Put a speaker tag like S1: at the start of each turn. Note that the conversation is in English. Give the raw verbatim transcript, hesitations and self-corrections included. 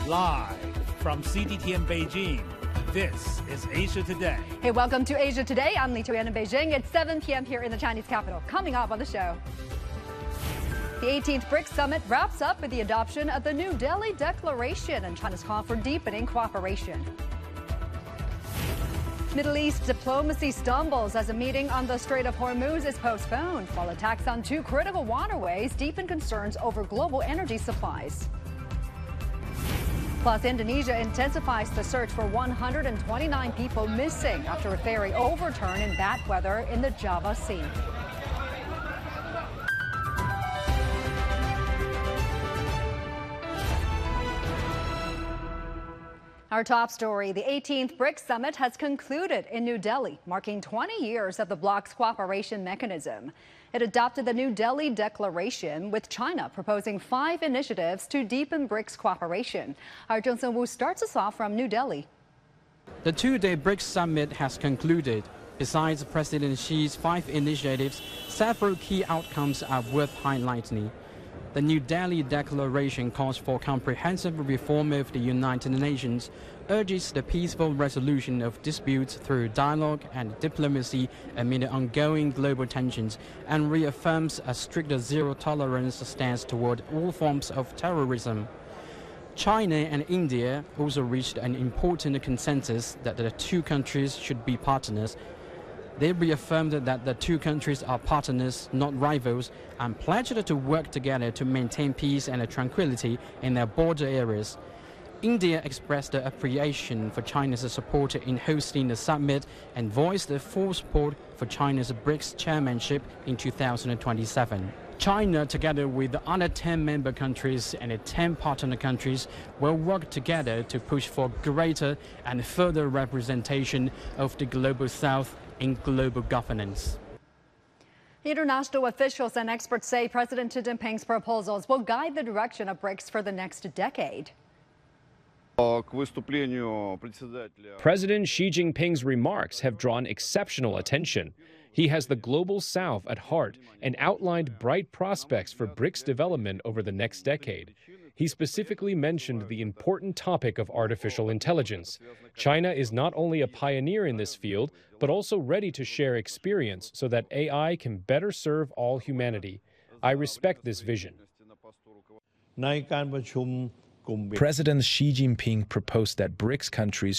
S1: Live from C G T N Beijing, this is Asia Today.
S2: Hey, welcome to Asia Today. I'm Li Tuyan in Beijing. It's seven p m here in the Chinese capital. Coming up on the show. The eighteenth BRICS Summit wraps up with the adoption of the New Delhi Declaration and China's call for deepening cooperation. Middle East diplomacy stumbles as a meeting on the Strait of Hormuz is postponed, while attacks on two critical waterways deepen concerns over global energy supplies. Plus, Indonesia intensifies the search for one hundred twenty-nine people missing after a ferry overturned in bad weather in the Java Sea. Our top story, the eighteenth BRICS Summit has concluded in New Delhi, marking twenty years of the bloc's cooperation mechanism. It adopted the New Delhi Declaration, with China proposing five initiatives to deepen BRICS cooperation. Our Zheng Sun Wu starts us off from New Delhi.
S3: The two-day BRICS Summit has concluded. Besides President Xi's five initiatives, several key outcomes are worth highlighting. The New Delhi Declaration calls for comprehensive reform of the United Nations, urges the peaceful resolution of disputes through dialogue and diplomacy amid ongoing global tensions, and reaffirms a stricter zero-tolerance stance toward all forms of terrorism. China and India also reached an important consensus that the two countries should be partners. They reaffirmed that the two countries are partners, not rivals, and pledged to work together to maintain peace and tranquility in their border areas. India expressed appreciation for China's support in hosting the summit and voiced full support for China's BRICS chairmanship in two thousand twenty-seven. China, together with the other ten member countries and the ten partner countries, will work together to push for greater and further representation of the Global South in global governance.
S2: International officials and experts say President Xi Jinping's proposals will guide the direction of BRICS for the next decade.
S4: President Xi Jinping's remarks have drawn exceptional attention. He has the Global South at heart and outlined bright prospects for BRICS development over the next decade. He specifically mentioned the important topic of artificial intelligence. China is not only a pioneer in this field, but also ready to share experience so that A I can better serve all humanity. I respect this vision.
S5: President Xi Jinping proposed that BRICS countries